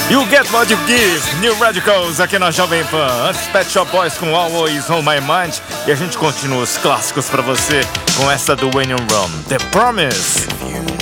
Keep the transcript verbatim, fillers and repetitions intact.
You Get What You Give, New Radicals aqui na Jovem Pan. Antes Pet Shop Boys com Always On My Mind. E a gente continua os clássicos pra você com essa do Wayne and Rum, The Promise.